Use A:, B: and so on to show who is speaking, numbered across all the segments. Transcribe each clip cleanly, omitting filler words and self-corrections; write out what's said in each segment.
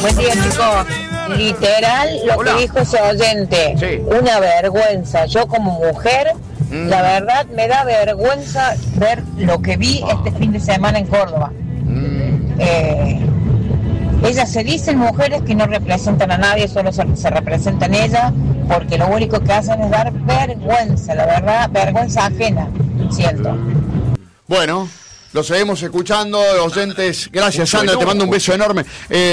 A: Buen día, chicos. Literal, lo que dijo ese oyente. Sí. Una vergüenza. Yo como mujer, la verdad, me da vergüenza ver lo que vi este fin de semana en Córdoba. Ellas se dicen mujeres que no representan a nadie, solo se representan ellas, porque lo único que hacen es dar vergüenza, la verdad, vergüenza ajena, siento.
B: Bueno, lo seguimos escuchando, oyentes. Gracias, Sandra, te mando un beso enorme.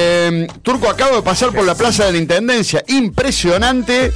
B: Turco, acabo de pasar por la Plaza de la Intendencia. Impresionante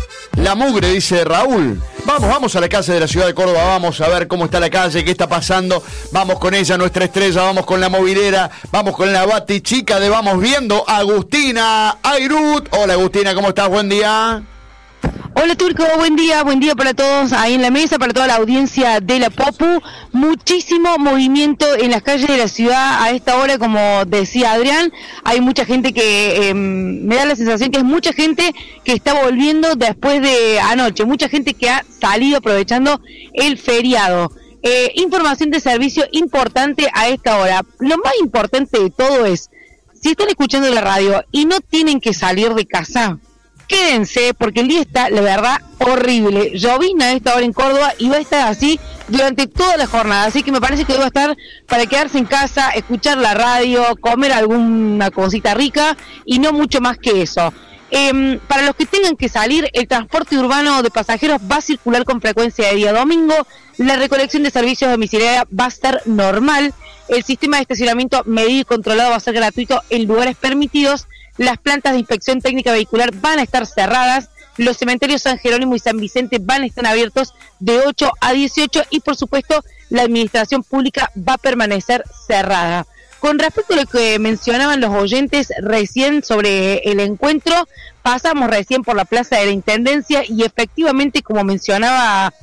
B: la mugre, dice Raúl. Vamos a la calle de la ciudad de Córdoba, vamos a ver cómo está la calle, qué está pasando. Vamos con ella, nuestra estrella, vamos con la movilera, vamos con la batichica de Vamos Viendo, Agustina Airut. Hola, Agustina, ¿cómo estás? Buen día.
C: Hola, Turco, buen día para todos ahí en la mesa, para toda la audiencia de la Popu. Muchísimo movimiento en las calles de la ciudad a esta hora, como decía Adrián. Hay mucha gente que, me da la sensación que es mucha gente que está volviendo después de anoche, mucha gente que ha salido aprovechando el feriado. Información de servicio importante a esta hora. Lo más importante de todo es, si están escuchando la radio y no tienen que salir de casa, quédense, porque el día está, la verdad, horrible. Llovizna a esta hora en Córdoba y va a estar así durante toda la jornada. Así que me parece que va a estar para quedarse en casa, escuchar la radio, comer alguna cosita rica y no mucho más que eso. Para los que tengan que salir, el transporte urbano de pasajeros va a circular con frecuencia de día domingo. La recolección de servicios domiciliarios va a ser normal. El sistema de estacionamiento medido y controlado va a ser gratuito en lugares permitidos. Las plantas de inspección técnica vehicular van a estar cerradas, los cementerios San Jerónimo y San Vicente van a estar abiertos de 8 a 18 y por supuesto la administración pública va a permanecer cerrada. Con respecto a lo que mencionaban los oyentes recién sobre el encuentro, pasamos recién por la Plaza de la Intendencia y efectivamente, como mencionaba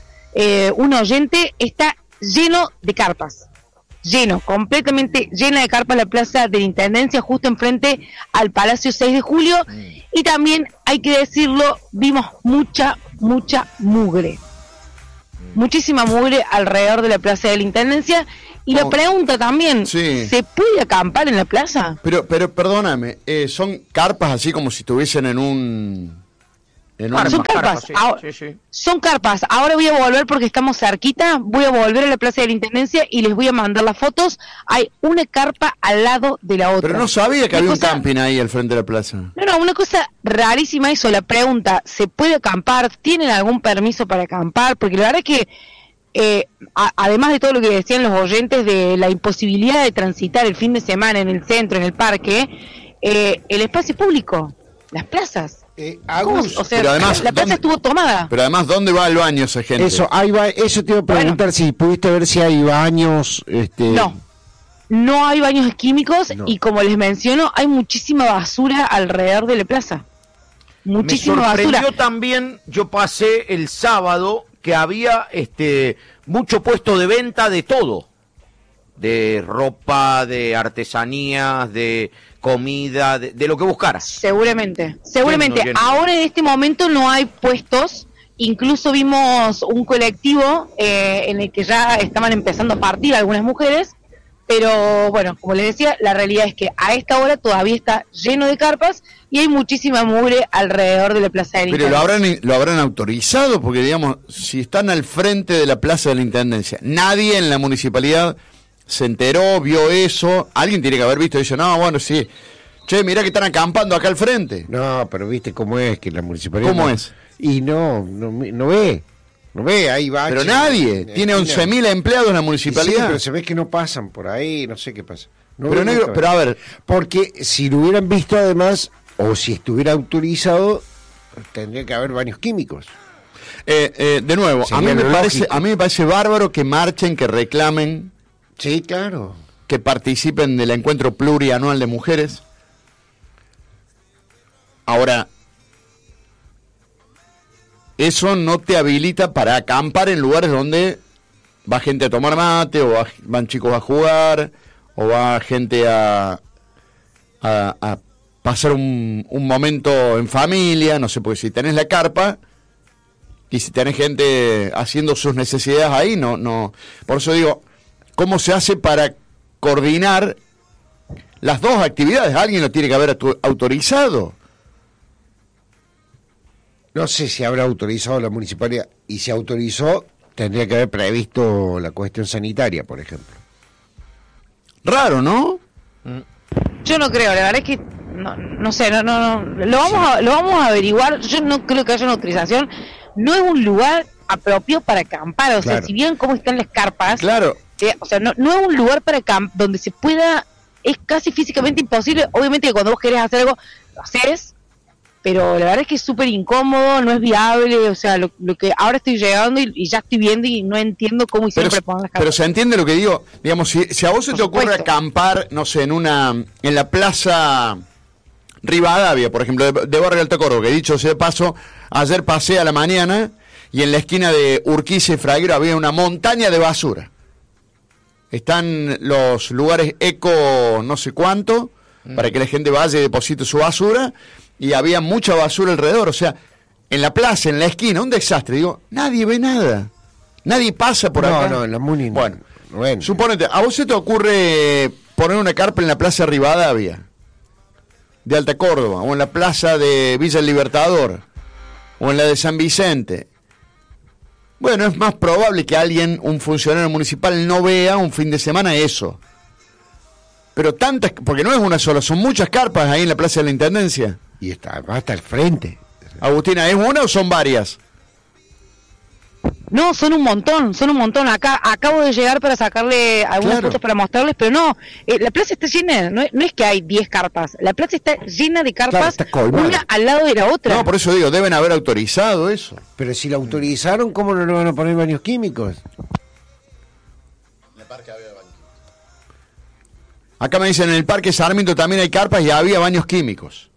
C: un oyente, está lleno de carpas. Completamente llena de carpas la Plaza de la Intendencia, justo enfrente al Palacio 6 de Julio, y también, hay que decirlo, vimos mucha mugre. Muchísima mugre alrededor de la Plaza de la Intendencia, y la pregunta también, ¿se puede acampar en la plaza?
B: Pero perdóname, ¿son carpas así como si estuviesen en un...
C: Son carpas, son carpas. Ahora voy a volver porque estamos cerquita, voy a volver a la Plaza de la Intendencia y les voy a mandar las fotos. Hay una carpa al lado de la otra.
B: Pero no sabía que había un camping ahí al frente de la plaza.
C: No, una cosa rarísima eso. La pregunta, ¿se puede acampar? ¿Tienen algún permiso para acampar? Porque la verdad es que, además de todo lo que decían los oyentes de la imposibilidad de transitar el fin de semana en el centro, en el parque, el espacio público, las plazas. O sea, pero además, la plaza estuvo tomada.
B: Pero además, ¿dónde va el baño esa gente?
D: Eso te iba a preguntar, si pudiste ver si hay baños.
C: No hay baños químicos y como les menciono, hay muchísima basura alrededor de la plaza. Muchísima basura. Me sorprendió
E: también, yo pasé el sábado que había mucho puesto de venta de todo. De ropa, de artesanías, de comida, de lo que buscaras.
C: Seguramente. Ahora en este momento no hay puestos, incluso vimos un colectivo en el que ya estaban empezando a partir algunas mujeres, pero bueno, como les decía, la realidad es que a esta hora todavía está lleno de carpas y hay muchísima mugre alrededor de la Plaza de la Intendencia.
B: Pero lo habrán autorizado, porque digamos, si están al frente de la Plaza de la Intendencia, nadie en la municipalidad se enteró, vio eso, alguien tiene que haber visto y dice, no, bueno, sí, che, mirá que están acampando acá al frente.
D: No, pero viste cómo es, que la municipalidad...
B: ¿Cómo es?
D: Y no ve, ahí va.
B: Pero nadie, tiene 11.000 empleados en la municipalidad. Sí,
D: pero se ve que no pasan por ahí, no sé qué pasa.
B: Pero negro, pero a ver...
D: Porque si lo hubieran visto además, o si estuviera autorizado, tendría que haber baños químicos.
B: De nuevo, a mí me parece bárbaro que marchen, que reclamen...
D: Sí, claro.
B: Que participen del encuentro plurianual de mujeres. Ahora, eso no te habilita para acampar en lugares donde va gente a tomar mate, o van chicos a jugar, o va gente a pasar un momento en familia, no sé, porque si tenés la carpa y si tenés gente haciendo sus necesidades ahí, no. Por eso digo, ¿cómo se hace para coordinar las dos actividades. Alguien lo tiene que haber autorizado.
D: No sé si habrá autorizado la municipalidad, y si autorizó, tendría que haber previsto la cuestión sanitaria, por ejemplo.
B: Raro, ¿no?
C: Yo no creo, la verdad es que no sé, no lo vamos a averiguar. Yo no creo que haya una autorización. No es un lugar apropiado para acampar, o sea, si bien cómo están las carpas,
B: claro,
C: o sea, no es un lugar para donde se pueda, es casi físicamente imposible. Obviamente que cuando vos querés hacer algo, lo haces, pero la verdad es que es súper incómodo, no es viable. O sea, lo que ahora estoy llegando y ya estoy viendo y no entiendo cómo hicieron para poner las carpas.
B: Pero se entiende lo que digo, digamos, si a vos se te ocurre acampar, no sé, en la plaza Rivadavia, por ejemplo, de Barrio Alto Córdoba, que dicho sea de paso, ayer pasé a la mañana y en la esquina de Urquiza y Fraguero había una montaña de basura. Están los lugares eco no sé cuánto, para que la gente vaya y deposite su basura, y había mucha basura alrededor. O sea, en la plaza, en la esquina, un desastre. Digo, nadie ve nada. Nadie pasa por acá.
D: No, en la Muni no.
B: Bueno, suponete, ¿a vos se te ocurre poner una carpa en la plaza Rivadavia de Alta Córdoba, o en la plaza de Villa El Libertador, o en la de San Vicente? Bueno, es más probable que alguien, un funcionario municipal, no vea un fin de semana eso. Pero tantas, porque no es una sola, son muchas carpas ahí en la plaza de la Intendencia.
D: Y va hasta el frente.
B: Agustina, ¿es una o son varias?
C: No, son un montón. Acá acabo de llegar para sacarle algunas fotos para mostrarles, pero no, la plaza está llena, no es que hay 10 carpas, la plaza está llena de carpas, una al lado de la otra.
B: No, por eso digo, deben haber autorizado eso.
D: Pero si la autorizaron, ¿cómo no le van a poner baños químicos?
B: En el parque había baños químicos. Acá me dicen, en el Parque Sarmiento también hay carpas y había baños químicos.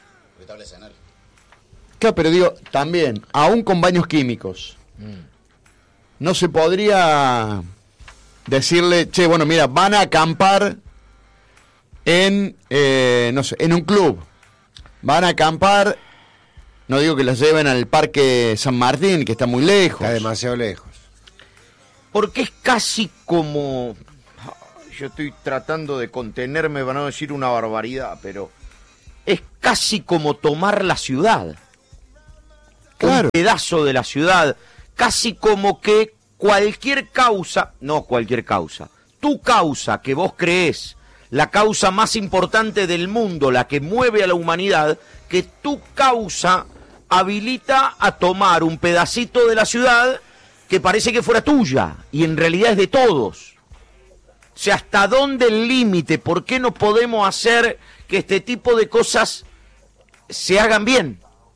B: Claro, pero digo, también, aún con baños químicos, no se podría decirle, che, bueno, mira, van a acampar en, no sé, en un club. Van a acampar, no digo que las lleven al Parque San Martín, que está muy lejos.
D: Está demasiado lejos.
E: Porque es casi como... Yo estoy tratando de contenerme para no decir una barbaridad, pero es casi como tomar la ciudad. Claro. Un pedazo de la ciudad. Casi como que cualquier causa, no cualquier causa, tu causa que vos creés, la causa más importante del mundo, la que mueve a la humanidad, que tu causa habilita a tomar un pedacito de la ciudad que parece que fuera tuya y en realidad es de todos. O sea, ¿hasta dónde el límite? ¿Por qué no podemos hacer que este tipo de cosas se hagan bien?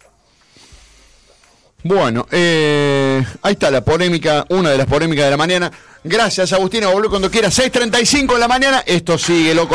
B: Bueno, ahí está la polémica, una de las polémicas de la mañana. Gracias, Agustina, volver cuando quieras. 6:35 de la mañana, esto sigue, loco.